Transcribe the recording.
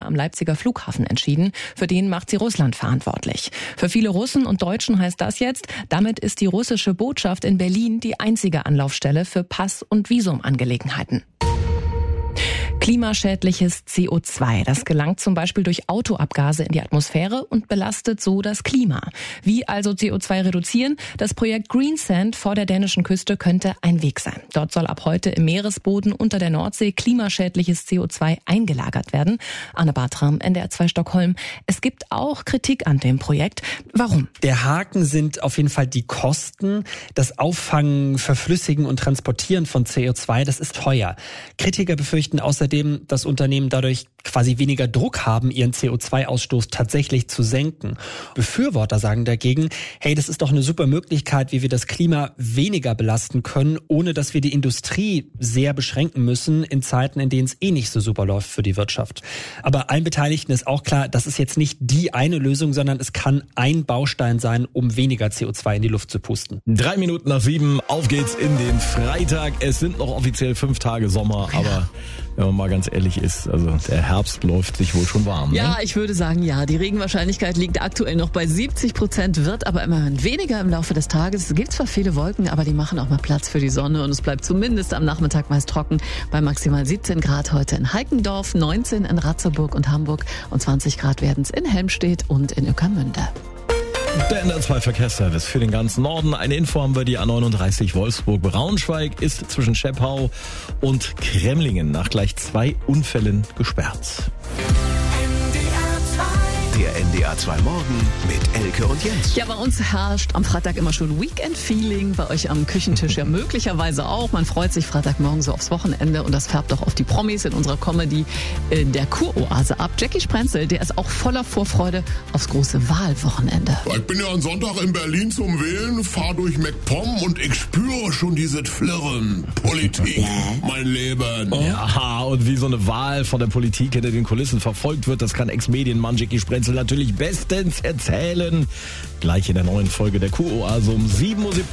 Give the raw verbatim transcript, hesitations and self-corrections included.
am Leipziger Flughafen entschieden. Für den macht sie Russland verantwortlich. Für viele Russen und Deutschen heißt das jetzt, damit ist die russische Botschaft in Berlin die einzige Anlaufstelle für Pass- und Visumangelegenheiten. Klimaschädliches C O zwei. Das gelangt zum Beispiel durch Autoabgase in die Atmosphäre und belastet so das Klima. Wie also C O zwei reduzieren? Das Projekt Greensand vor der dänischen Küste könnte ein Weg sein. Dort soll ab heute im Meeresboden unter der Nordsee klimaschädliches C O zwei eingelagert werden. Anne Bartram, N D R zwei Stockholm. Es gibt auch Kritik an dem Projekt. Warum? Der Haken sind auf jeden Fall die Kosten. Das Auffangen, Verflüssigen und Transportieren von C O zwei, das ist teuer. Kritiker befürchten außerdem, dass Unternehmen dadurch quasi weniger Druck haben, ihren C O zwei Ausstoß tatsächlich zu senken. Befürworter sagen dagegen, hey, das ist doch eine super Möglichkeit, wie wir das Klima weniger belasten können, ohne dass wir die Industrie sehr beschränken müssen in Zeiten, in denen es eh nicht so super läuft für die Wirtschaft. Aber allen Beteiligten ist auch klar, das ist jetzt nicht die eine Lösung, sondern es kann ein Baustein sein, um weniger C O zwei in die Luft zu pusten. Drei Minuten nach sieben, auf geht's in den Freitag. Es sind noch offiziell fünf Tage Sommer, aber wenn man mal ganz ehrlich ist, also der Herbst läuft sich wohl schon warm. Ja, ne? ich würde sagen, ja. Die Regenwahrscheinlichkeit liegt aktuell noch bei siebzig Prozent, wird aber immerhin weniger im Laufe des Tages. Es gibt zwar viele Wolken, aber die machen auch mal Platz für die Sonne und es bleibt zumindest am Nachmittag meist trocken bei maximal siebzehn Grad heute in Heikendorf, neunzehn in Ratzeburg und Hamburg und zwanzig Grad werden es in Helmstedt und in Ueckermünde. Der N D R zwei Verkehrsservice für den ganzen Norden. Eine Info haben wir, die A neununddreißig Wolfsburg-Braunschweig ist zwischen Scheppau und Kremlingen nach gleich zwei Unfällen gesperrt. Der N D R zwei Morgen mit Elke und Jens. Ja, bei uns herrscht am Freitag immer schon Weekend-Feeling. Bei euch am Küchentisch ja möglicherweise auch. Man freut sich Freitagmorgen so aufs Wochenende und das färbt auch auf die Promis in unserer Comedy in der Kuroase ab. Jackie Sprenzel, der ist auch voller Vorfreude aufs große Wahlwochenende. Ich bin ja am Sonntag in Berlin zum Wählen, fahr durch MacPom und ich spüre schon dieses Flirren. Politik, mein Leben. Ja, und wie so eine Wahl von der Politik hinter den Kulissen verfolgt wird, das kann Ex-Medienmann Jackie Sprenzel natürlich bestens erzählen. Gleich in der neuen Folge der Kuroase um sieben Uhr siebzehn.